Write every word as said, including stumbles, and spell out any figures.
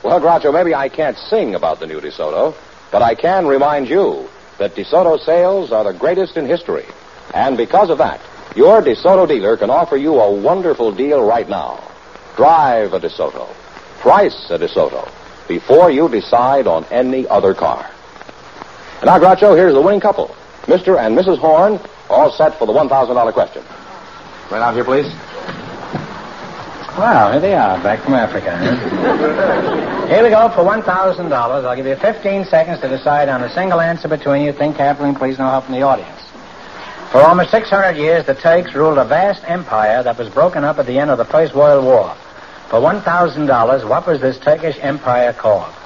Well, Groucho, maybe I can't sing about the new DeSoto, but I can remind you that DeSoto sales are the greatest in history. And because of that, your DeSoto dealer can offer you a wonderful deal right now. Drive a DeSoto. Price a DeSoto before you decide on any other car. And now, Groucho, here's the winning couple. Mister and Missus Horn, all set for the one thousand dollars question. Right out here, please. Well, here they are, back from Africa. Huh? Here we go for one thousand dollars. I'll give you fifteen seconds to decide on a single answer between you. Think carefully and please no help from the audience. For almost six hundred years, the Turks ruled a vast empire that was broken up at the end of the First World War. For one thousand dollars, what was this Turkish empire called?